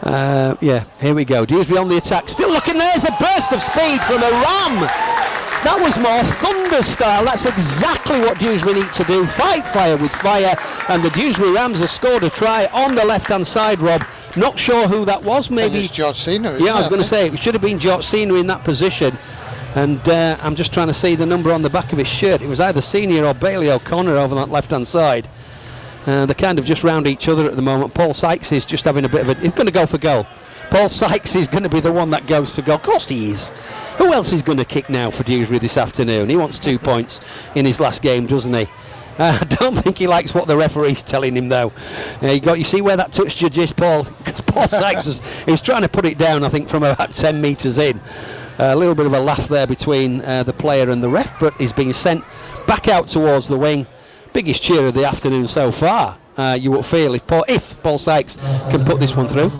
Yeah, here we go. Dewsbury on the attack. Still looking, there's a burst of speed from a ram. That was more Thunder style. That's exactly what Dewsbury need to do. Fight fire with fire. And the Dewsbury Rams have scored a try on the left-hand side, Rob. Not sure who that was. Maybe it's George Senior. Yeah, I was going to say, it should have been George Senior in that position. And I'm just trying to see the number on the back of his shirt. It was either Senior or Bailey O'Connor over that left-hand side. They're kind of just round each other at the moment. Paul Sykes is just having a bit of a... He's going to go for goal. Paul Sykes is going to be the one that goes for goal. Of course he is. Who else is going to kick now for Dewsbury this afternoon? He wants 2 points in his last game, doesn't he? I don't think he likes what the referee's telling him, though. You see where that touch judge is, Paul? Because Paul Sykes is trying to put it down, I think, from about 10 metres in. A little bit of a laugh there between the player and the ref, but he's being sent back out towards the wing. Biggest cheer of the afternoon so far. You would feel if Paul Sykes can put this one through.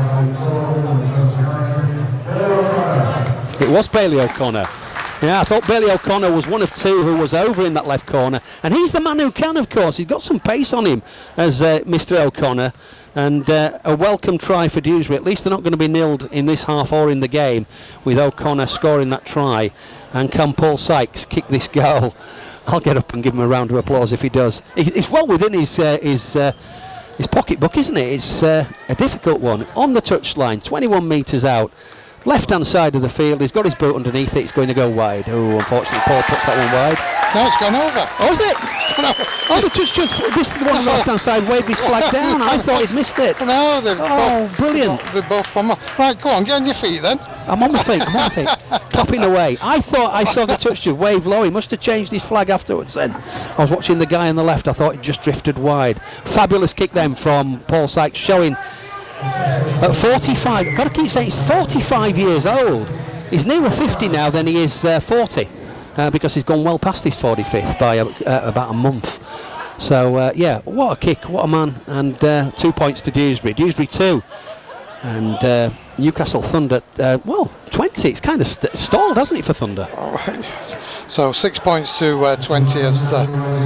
It was Bailey O'Connor. Yeah, I thought Bailey O'Connor was one of two who was over in that left corner, and he's the man who can, of course. He's got some pace on him as Mr. O'Connor, and a welcome try for Dewsbury. At least they're not going to be nilled in this half or in the game with O'Connor scoring that try. And can Paul Sykes kick this goal? I'll get up and give him a round of applause if he does. It's well within his pocketbook, isn't it? It's a difficult one. On the touchline, 21 metres out. Left-hand side of the field, he's got his boot underneath it, it's going to go wide. Oh, unfortunately, Paul puts that one wide. No, it's gone over. Oh, is it? Oh, the touch judge, this is the one on the left-hand side, waved his flag down. I thought he'd missed it. No, they're both, brilliant. They're both on. Right, go on, get on your feet then. I'm on my feet, clapping away. I thought I saw the touch judge wave low. He must have changed his flag afterwards then. I was watching the guy on the left, I thought it just drifted wide. Fabulous kick then from Paul Sykes, showing at 45, I've got to keep saying he's 45 years old. He's nearer 50 now than he is 40, because he's gone well past his 45th by about a month. So yeah, what a kick, what a man, and 2 points to Dewsbury. Dewsbury 2, and Newcastle Thunder, well, 20. It's kind of stalled, hasn't it, for Thunder? So 6 points to 20 as the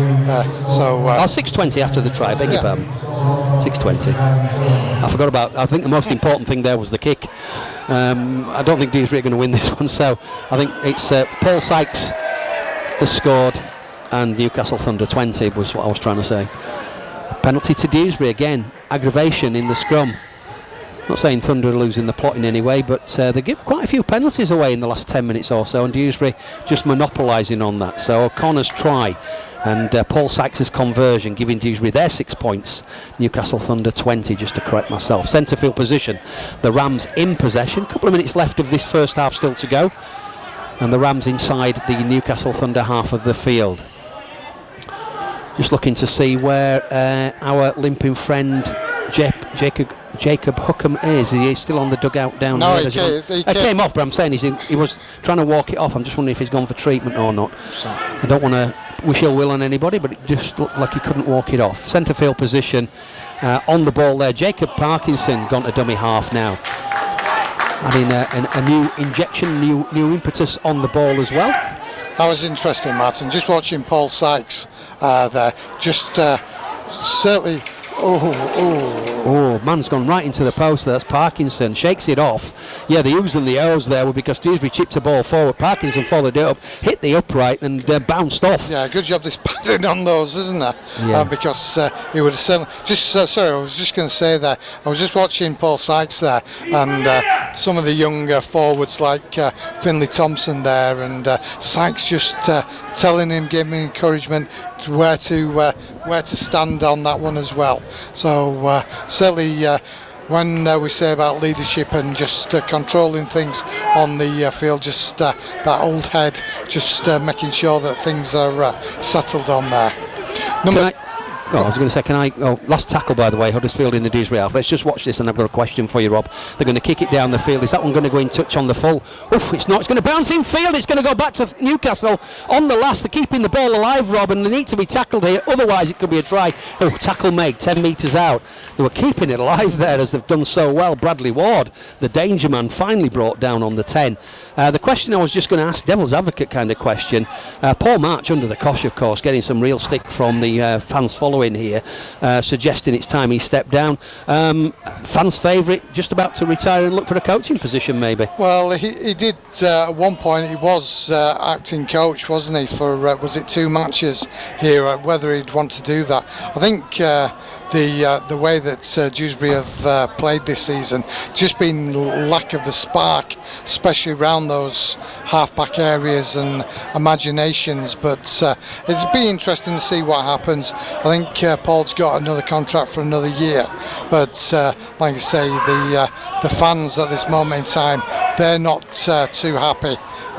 6:20 after the try, beg your pardon. 6:20. I forgot about, I think the most important thing there was the kick. I don't think Dewsbury are going to win this one, so I think it's Paul Sykes that scored and Newcastle Thunder 20 was what I was trying to say. Penalty to Dewsbury again, aggravation in the scrum. Not saying Thunder are losing the plot in any way, but they give quite a few penalties away in the last 10 minutes or so, and Dewsbury just monopolising on that. So O'Connor's try and Paul Sykes' conversion giving Dewsbury their 6 points. Newcastle Thunder 20, just to correct myself. Centre field position, the Rams in possession. A couple of minutes left of this first half still to go, and the Rams inside the Newcastle Thunder half of the field. Just looking to see where our limping friend Jacob Hookham is. He is still on the dugout down there. He came off, but I'm saying he was trying to walk it off. I'm just wondering if he's gone for treatment or not. I don't want to wish ill will on anybody, but it just looked like he couldn't walk it off. Centre field position, on the ball there. Jacob Parkinson gone to dummy half now. Adding a new injection, new impetus on the ball as well. That was interesting, Martin. Just watching Paul Sykes there. Just certainly... Oh, man's gone right into the post. That's Parkinson, shakes it off. Yeah, the oohs and the ohs there were because Dewsbury chipped the ball forward. Parkinson followed it up, hit the upright and bounced off. Yeah, good job this padding on those, isn't there? Yeah. Because he would have certainly... Sorry, I was just going to say that. I was just watching Paul Sykes there, and some of the younger forwards like Finlay Thompson there, and Sykes just telling him, giving him encouragement where to stand on that one as well. So certainly when we say about leadership and just controlling things on the field, just that old head, just making sure that things are settled on there. I was going to say, last tackle, by the way, Huddersfield in the Dewsbury half. Let's just watch this, and I've got a question for you, Rob. They're going to kick it down the field. Is that one going to go in touch on the full? Oof, it's not. It's going to bounce in field. It's going to go back to Newcastle on the last. They're keeping the ball alive, Rob, and they need to be tackled here. Otherwise, it could be a try. Oh, tackle made, 10 metres out. They were keeping it alive there, as they've done so well. Bradley Ward, the danger man, finally brought down on the 10. The question I was just going to ask, devil's advocate kind of question. Paul March under the cosh, of course, getting some real stick from the fans following in here, suggesting it's time he stepped down. Fans' favourite, just about to retire and look for a coaching position, maybe. Well, he did at one point. He was acting coach, wasn't he? For was it 2 matches here? Whether he'd want to do that, I think. The way that Dewsbury have played this season, just been lack of the spark, especially around those half-back areas and imaginations. But it'll be interesting to see what happens. I think Paul's got another contract for another year. But like I say, the fans at this moment in time, they're not too happy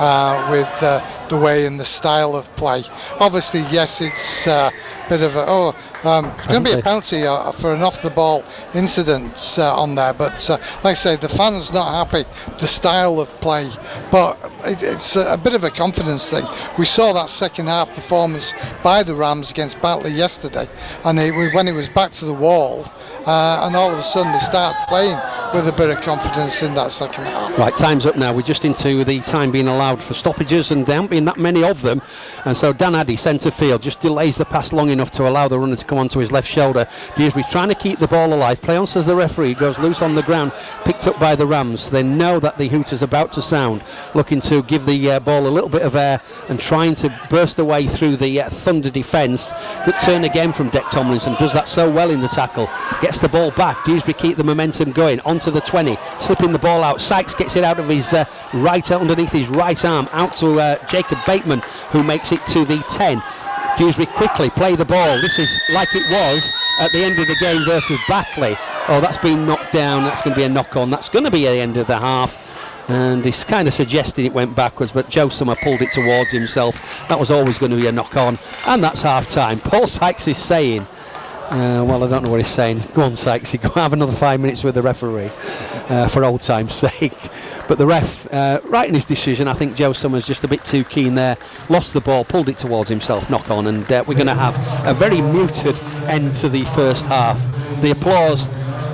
with the way and the style of play. Obviously, yes, it's a bit of a going to be a penalty for an off-the-ball incident on there, but like I say, the fans not happy, the style of play, but it's a bit of a confidence thing. We saw that second half performance by the Rams against Batley yesterday, and when it was back to the wall, and all of a sudden they started playing with a bit of confidence in that second half. Right, time's up now. We're just into the time being allowed for stoppages, and there haven't been that many of them, and so Dan Addy, centre field, just delays the pass long enough to allow the runner to come onto his left shoulder. Dewsbury trying to keep the ball alive. Play on, says the referee. Goes loose on the ground, picked up by the Rams. They know that the hooter's about to sound, looking to give the ball a little bit of air and trying to burst away through the Thunder defence. Good turn again from Dec Tomlinson, does that so well in the tackle, gets the ball back. Dewsbury keep the momentum going onto the 20, slipping the ball out. Sykes gets it out of his right, underneath his right arm, out to Jacob Bateman, who makes it to the 10. Dewsbury quickly play the ball. This is like it was at the end of the game versus Batley. Oh, that's been knocked down. That's going to be a knock-on. That's going to be at the end of the half. And he's kind of suggesting it went backwards, but Joe Summer pulled it towards himself. That was always going to be a knock-on. And that's half-time. Paul Sykes is saying, well, I don't know what he's saying. Go on, Sykes, you go have another 5 minutes with the referee for old time's sake. But the ref, right in his decision, I think Joe Summers just a bit too keen there. Lost the ball, pulled it towards himself, knock on, and we're going to have a very muted end to the first half. The applause.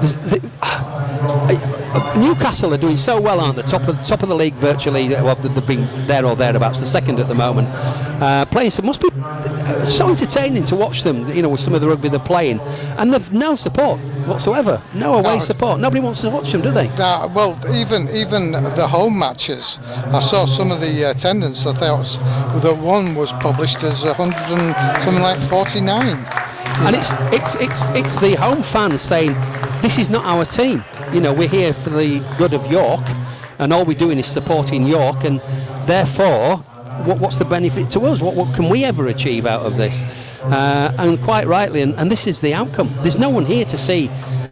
Newcastle are doing so well, aren't they? Top of the league virtually. Well, they've been there or thereabouts. The second at the moment. Playing, so it must be so entertaining to watch them. You know, with some of the rugby they're playing, and they've no support whatsoever. No away support. Nobody wants to watch them, do they? Well, even the home matches. I saw some of the attendance. I thought that one was published as 100 and something like 49. And it's the home fans saying, this is not our team. You know, we're here for the good of York, and all we're doing is supporting York, and therefore, what's the benefit to us? What can we ever achieve out of this? And quite rightly, and this is the outcome. There's no one here to see.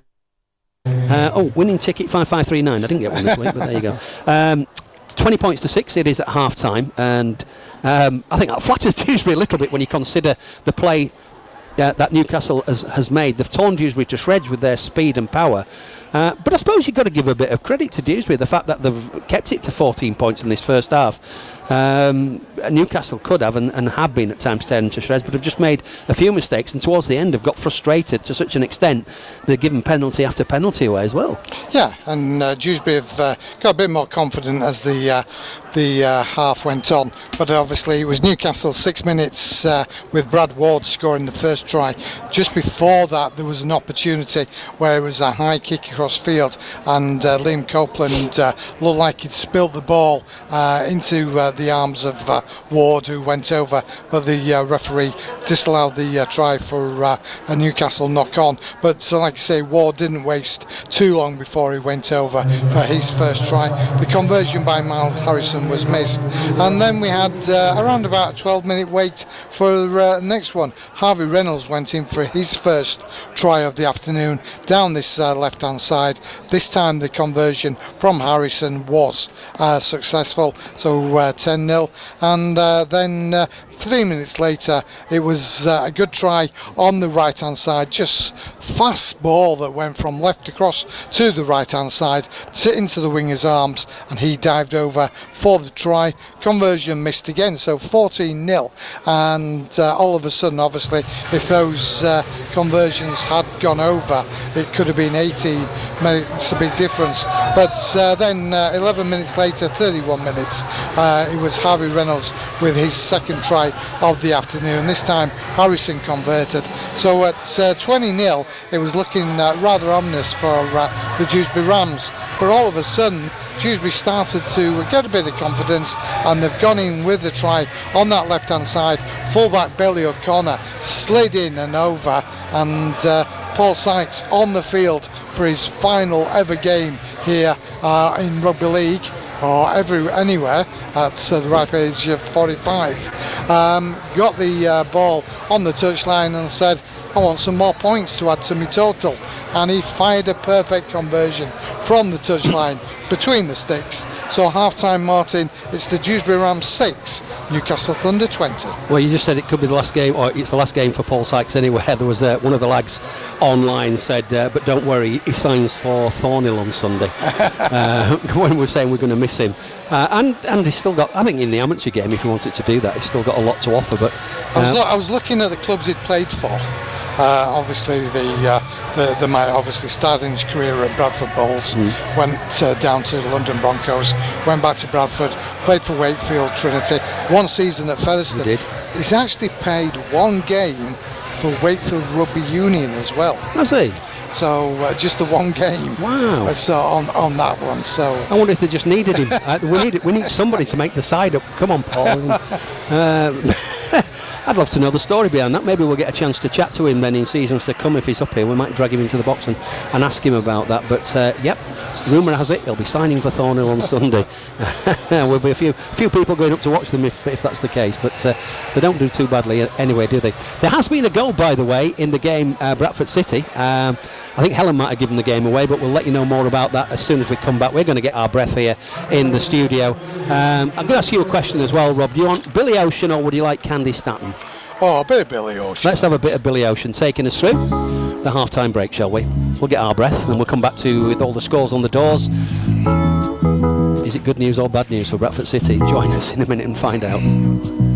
Winning ticket 5539. I didn't get one this week, but there you go. 20 points to 6 it is at half time, and I think that flatters Dewsbury a little bit when you consider the play that Newcastle has made. They've torn Dewsbury to shreds with their speed and power. But I suppose you've got to give a bit of credit to Dewsbury, the fact that they've kept it to 14 points in this first half. Newcastle could have and have been at times tearing to shreds, but have just made a few mistakes, and towards the end have got frustrated to such an extent they're given penalty after penalty away as well. Yeah, and Dewsbury have got a bit more confident as the half went on, but obviously it was Newcastle 6 minutes with Brad Ward scoring the first try. Just before that there was an opportunity where it was a high kick across field, and Liam Copeland looked like he'd spilled the ball into the arms of Ward, who went over, but the referee disallowed the try for a Newcastle knock-on. But like I say, Ward didn't waste too long before he went over for his first try. The conversion by Miles Harrison was missed, and then we had around about a 12-minute wait for the next one. Harvey Reynolds went in for his first try of the afternoon down this left-hand side. This time the conversion from Harrison was successful, so 10-0, and then 3 minutes later it was a good try on the right hand side, just fast ball that went from left across to the right hand side into the winger's arms, and he dived over for the try. Conversion missed again, so 14-0, and all of a sudden, obviously, if those conversions had gone over, it could have been 18, makes a big difference. But then 11 minutes later, 31 minutes, it was Harvey Reynolds with his second try of the afternoon. This time Harrison converted. So at 20-0, it was looking rather ominous for the Dewsbury Rams. But all of a sudden, Dewsbury started to get a bit of confidence, and they've gone in with the try on that left-hand side. Fullback Billy O'Connor slid in and over, and Paul Sykes on the field for his final ever game here in rugby league, or anywhere at the ripe age of 45. Got the ball on the touchline and said, I want some more points to add to my total, and he fired a perfect conversion from the touchline between the sticks. So half-time, Martin, it's the Dewsbury Rams 6, Newcastle Thunder 20. Well, you just said it could be the last game, or it's the last game for Paul Sykes anyway. There was one of the lads online said, but don't worry, he signs for Thornhill on Sunday. When we're saying we're going to miss him. And he's still got, I think in the amateur game, if he wanted to do that, he's still got a lot to offer. But I was looking at the clubs he'd played for. Obviously, the might obviously started his career at Bradford Bulls, went down to the London Broncos, went back to Bradford, played for Wakefield Trinity, 1 season at Featherstone. He did. He's actually played 1 game for Wakefield Rugby Union as well. Has he? So just the 1 game. Wow. So on that one. So I wonder if they just needed him. We need somebody to make the side up. Come on, Paul. I'd love to know the story behind that. Maybe we'll get a chance to chat to him then in seasons to come if he's up here. We might drag him into the box and ask him about that. But yep, rumour has it he'll be signing for Thornhill on Sunday. There'll be a few people going up to watch them if that's the case. But they don't do too badly anyway, do they? There has been a goal, by the way, in the game Bradford City. I think Helen might have given the game away, but we'll let you know more about that as soon as we come back. We're going to get our breath here in the studio. I'm going to ask you a question as well, Rob. Do you want Billy Ocean or would you like Candy Stanton? Oh, a bit of Billy Ocean. Let's have a bit of Billy Ocean taking us through the half-time break, shall we? We'll get our breath and we'll come back with all the scores on the doors. Is it good news or bad news for Bradford City? Join us in a minute and find out.